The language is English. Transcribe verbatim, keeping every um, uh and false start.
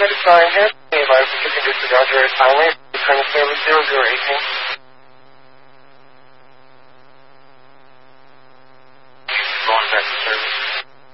United Sign has any advice that you can disregard your assignment. Return to service zero zero eighteen.